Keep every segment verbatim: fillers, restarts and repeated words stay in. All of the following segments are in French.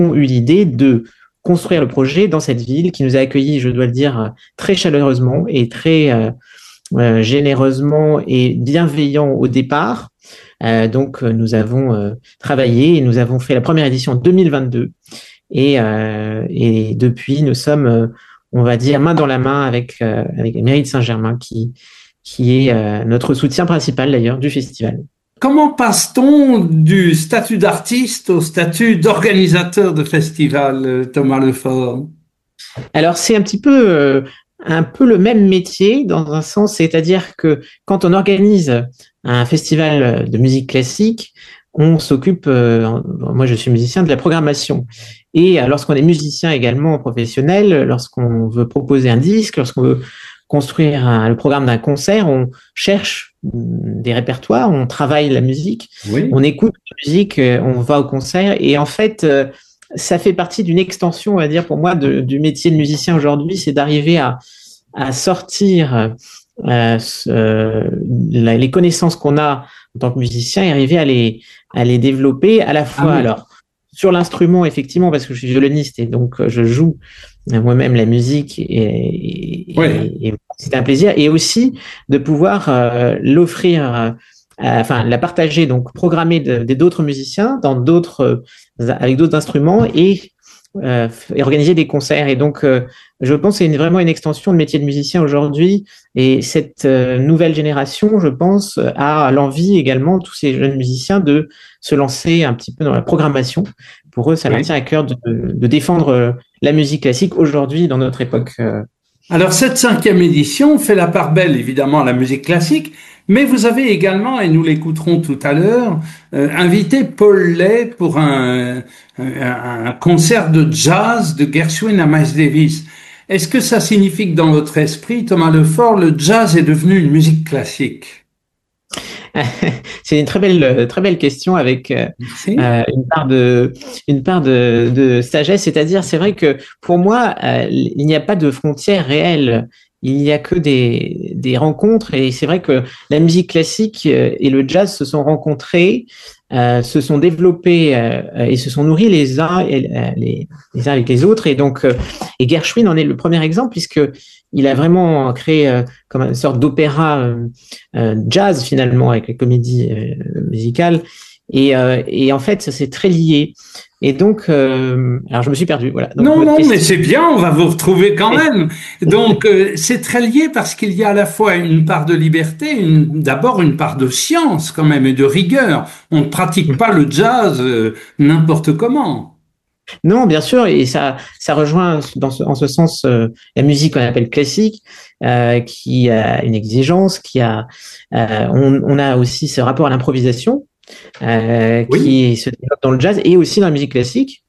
eu l'idée de construire le projet dans cette ville qui nous a accueillis, je dois le dire, très chaleureusement et très euh, euh, généreusement et bienveillant au départ. Euh, donc, nous avons euh, travaillé et nous avons fait la première édition en deux mille vingt-deux. Et, euh, et depuis, nous sommes, euh, on va dire, main dans la main avec, euh, avec la mairie de Saint-Germain, qui, qui est euh, notre soutien principal d'ailleurs du festival. Comment passe-t-on du statut d'artiste au statut d'organisateur de festival, Thomas Lefort? Alors, c'est un petit peu, euh, un peu le même métier dans un sens, c'est-à-dire que quand on organise un festival de musique classique, on s'occupe, euh, moi je suis musicien, de la programmation. Et euh, lorsqu'on est musicien également professionnel, lorsqu'on veut proposer un disque, lorsqu'on veut construire un, le programme d'un concert, on cherche des répertoires, on travaille la musique, oui. On écoute la musique, on va au concert. Et en fait, euh, ça fait partie d'une extension, on va dire, pour moi, de, du métier de musicien aujourd'hui, c'est d'arriver à, à sortir euh, euh, la, les connaissances qu'on a en tant que musicien et arriver à les, à les développer à la fois, ah oui. alors, sur l'instrument, effectivement, parce que je suis violoniste et donc je joue moi-même la musique et, et, ouais. et, et c'est un plaisir. Et aussi de pouvoir euh, l'offrir, euh, enfin, la partager, donc programmer de, de, d'autres musiciens dans d'autres, euh, avec d'autres instruments et, euh, et organiser des concerts. Et donc, euh, je pense que c'est une, vraiment une extension de métier de musicien aujourd'hui. Et cette euh, nouvelle génération, je pense, a l'envie également, tous ces jeunes musiciens, de se lancer un petit peu dans la programmation. Pour eux, ça oui. leur tient à cœur de, de défendre la musique classique aujourd'hui dans notre époque. Alors, cette cinquième édition fait la part belle, évidemment, à la musique classique, mais vous avez également, et nous l'écouterons tout à l'heure, euh, invité Paul Lay pour un, un, un concert de jazz de Gershwin à Miles Davis. Est-ce que ça signifie que dans votre esprit, Thomas Lefort, le jazz est devenu une musique classique? C'est une très belle, très belle question avec euh, une part de, une part de, de sagesse. C'est-à-dire, c'est vrai que pour moi, euh, il n'y a pas de frontières réelles. Il n'y a que des, des rencontres. Et c'est vrai que la musique classique et le jazz se sont rencontrés, euh, se sont développés euh, et se sont nourris les uns, et, euh, les, les uns avec les autres. Et donc, euh, et Gershwin en est le premier exemple puisque il a vraiment créé euh, comme une sorte d'opéra euh, euh, jazz finalement avec les comédies euh, musicales. Et, euh, et en fait, ça c'est très lié. Et donc, euh, alors je me suis perdu. Voilà. Donc, non, non, question... mais c'est bien, on va vous retrouver quand même. Donc, euh, c'est très lié parce qu'il y a à la fois une part de liberté, une, d'abord une part de science quand même et de rigueur. On ne pratique pas le jazz euh, n'importe comment. Non, bien sûr, et ça, ça rejoint dans ce, en ce sens euh, la musique qu'on appelle classique, euh, qui a une exigence, qui a, euh, on, on a aussi ce rapport à l'improvisation. Euh, oui. Qui se développe dans le jazz et aussi dans la musique classique.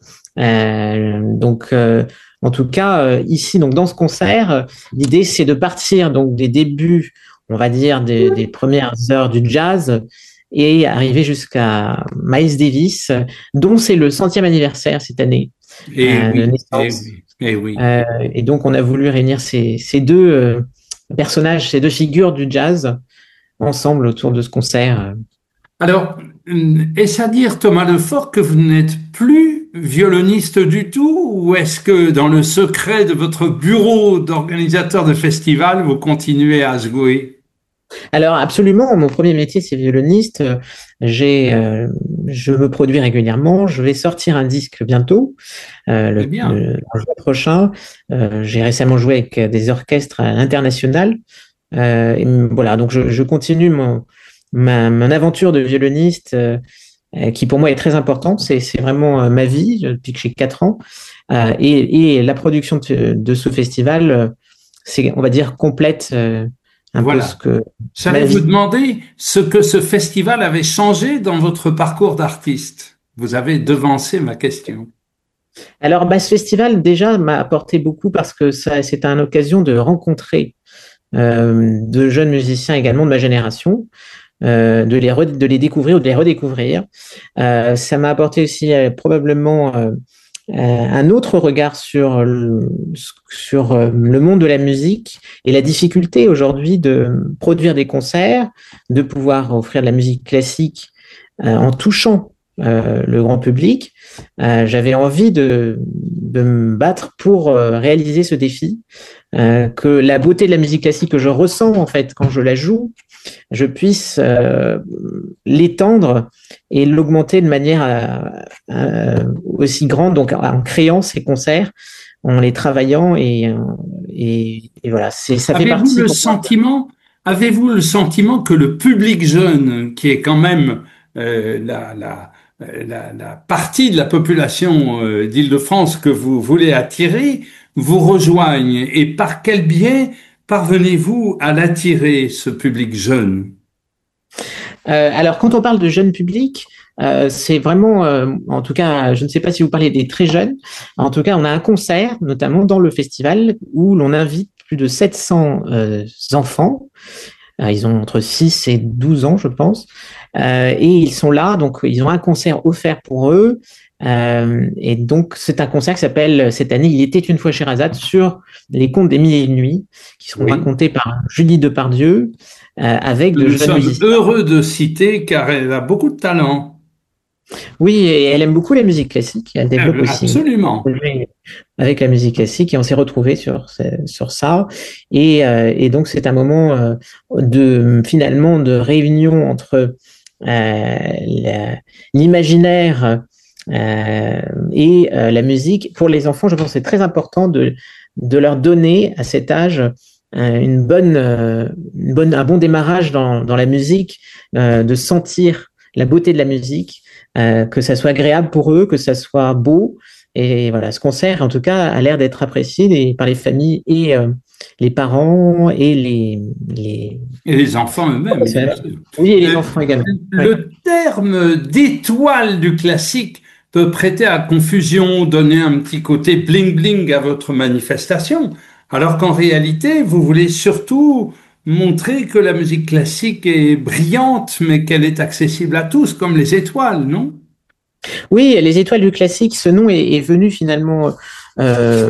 Euh, donc, euh, en tout cas, euh, ici, donc dans ce concert, euh, l'idée c'est de partir donc des débuts, on va dire des, des premières heures du jazz et arriver jusqu'à Miles Davis, dont c'est le centième anniversaire cette année et euh, oui, de naissance. Et, et, oui. euh, et donc, on a voulu réunir ces, ces deux euh, personnages, ces deux figures du jazz ensemble autour de ce concert. Alors, est-ce à dire, Thomas Lefort, que vous n'êtes plus violoniste du tout, ou est-ce que dans le secret de votre bureau d'organisateur de festival, vous continuez à jouer? Alors absolument, mon premier métier c'est violoniste. J'ai, euh, je me produis régulièrement. Je vais sortir un disque bientôt, euh, le, le, le juin prochain. Euh, j'ai récemment joué avec des orchestres internationaux. Euh, et voilà, donc je, je continue mon Ma, mon aventure de violoniste, euh, qui pour moi est très importante, c'est, c'est vraiment euh, ma vie depuis que j'ai quatre ans. Euh, et, et la production de, de ce festival, euh, c'est, on va dire, complète euh, un voilà. peu ce que. J'allais vous demander ce que ce festival avait changé dans votre parcours d'artiste. Vous avez devancé ma question. Alors, bah, ce festival déjà m'a apporté beaucoup parce que ça, c'était une occasion de rencontrer euh, de jeunes musiciens également de ma génération. Euh, de, les re- de les découvrir ou de les redécouvrir. Euh, ça m'a apporté aussi euh, probablement euh, euh, un autre regard sur, le, sur euh, le monde de la musique et la difficulté aujourd'hui de produire des concerts, de pouvoir offrir de la musique classique euh, en touchant euh, le grand public, euh, j'avais envie de, de me battre pour euh, réaliser ce défi, euh, que la beauté de la musique classique que je ressens en fait quand je la joue, je puisse euh, l'étendre et l'augmenter de manière euh, euh, aussi grande, donc en créant ces concerts, en les travaillant et, et, et voilà, c'est, ça fait Avez-vous partie le pour moi. sentiment, avez-vous le sentiment que le public jeune, qui est quand même euh, la, la, la, la partie de la population euh, d'Île-de-France que vous voulez attirer, vous rejoigne, et par quel biais parvenez-vous à l'attirer, ce public jeune? Euh, alors, quand on parle de jeune public, euh, c'est vraiment, euh, en tout cas, je ne sais pas si vous parlez des très jeunes. En tout cas, on a un concert, notamment dans le festival, où l'on invite plus de sept cents euh, enfants. Euh, ils ont entre six et douze ans, je pense. Euh, et ils sont là, donc ils ont un concert offert pour eux. Euh, et donc, c'est un concert qui s'appelle, cette année, Il était une fois Sherazade, sur les contes des mille et une nuits, qui sont Oui. racontés par Julie Depardieu, euh, avec de Nous jeunes sommes musiciens. heureux de citer car elle a beaucoup de talent. Oui, et elle aime beaucoup la musique classique. Elle développe Euh, aussi Absolument. avec la musique classique et on s'est retrouvés sur, sur ça. Et, euh, et donc, c'est un moment euh, de finalement de réunion entre euh, l'imaginaire euh, et euh, la musique. Pour les enfants, je pense que c'est très important de, de leur donner à cet âge euh, une bonne, euh, une bonne, un bon démarrage dans, dans la musique, euh, de sentir la beauté de la musique, euh, que ça soit agréable pour eux, que ça soit beau. Et voilà, ce concert, en tout cas, a l'air d'être apprécié des, par les familles et euh, les parents et les, les... Et les enfants eux-mêmes, bien sûr. Oui, et les Le, enfants également. Ouais. le terme d'étoile du classique peut prêter à confusion, donner un petit côté bling-bling à votre manifestation, alors qu'en réalité, vous voulez surtout montrer que la musique classique est brillante, mais qu'elle est accessible à tous, comme les étoiles, non? Oui, les étoiles du classique, ce nom est, est venu finalement. Euh,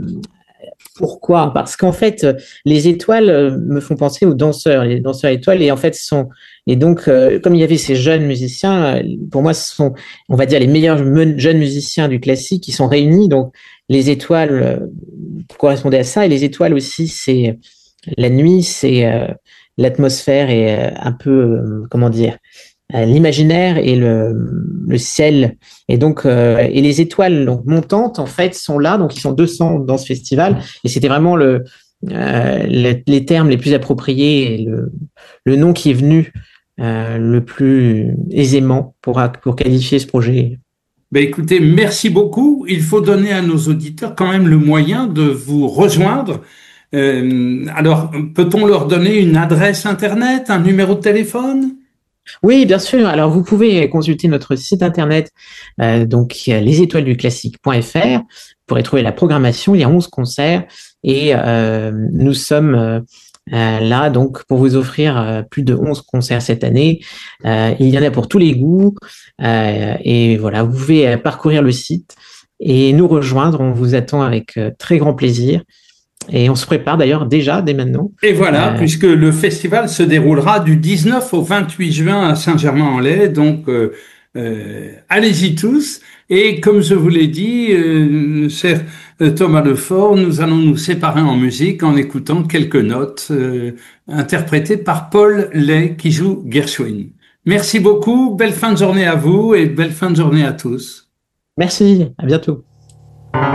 pourquoi? Parce qu'en fait, les étoiles me font penser aux danseurs, les danseurs étoiles, et en fait, sont et donc euh, comme il y avait ces jeunes musiciens, pour moi, ce sont, on va dire, les meilleurs jeunes musiciens du classique qui sont réunis. Donc, les étoiles euh, correspondaient à ça, et les étoiles aussi, c'est la nuit, c'est euh, l'atmosphère et euh, un peu, euh, comment dire, l'imaginaire et le, le ciel et donc euh, et les étoiles donc montantes en fait sont là, donc ils sont deux cents dans ce festival et c'était vraiment le, euh, le les termes les plus appropriés et le, le nom qui est venu euh, le plus aisément pour pour qualifier ce projet. Ben écoutez, merci beaucoup. Il faut donner à nos auditeurs quand même le moyen de vous rejoindre. Euh, alors, peut-on leur donner une adresse Internet, un numéro de téléphone? Oui, bien sûr. Alors, vous pouvez consulter notre site internet, euh, donc les étoiles du classique point f r. Vous pourrez trouver la programmation. Il y a onze concerts et euh, nous sommes euh, là donc pour vous offrir euh, plus de onze concerts cette année. Euh, il y en a pour tous les goûts euh, et voilà, vous pouvez parcourir le site et nous rejoindre. On vous attend avec euh, très grand plaisir. Et on se prépare d'ailleurs déjà, dès maintenant. Et voilà, Euh, puisque le festival se déroulera du dix-neuf au vingt-huit juin à Saint-Germain-en-Laye, donc euh, euh, allez-y tous. Et comme je vous l'ai dit, euh, cher Thomas Lefort, nous allons nous séparer en musique en écoutant quelques notes euh, interprétées par Paul Lay qui joue Gershwin. Merci beaucoup, belle fin de journée à vous et belle fin de journée à tous. merci, à bientôt.